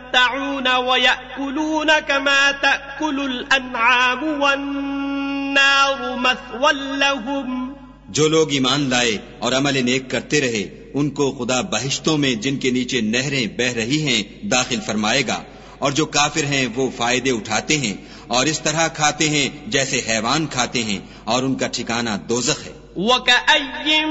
यतमत्तऊन वयअकुलून कमा तअकुलुल अनआमु वन्नारु मस्वल लहुम। जो लोग ईमान लाए और अमल नेक करते रहे उनको खुदा बहिश्तों में जिनके नीचे नहरें बह रही हैं दाखिल फरमाएगा, और जो काफिर हैं वो फायदे उठाते हैं और इस तरह खाते हैं जैसे हैवान खाते हैं, और उनका ठिकाना दोज़ख है।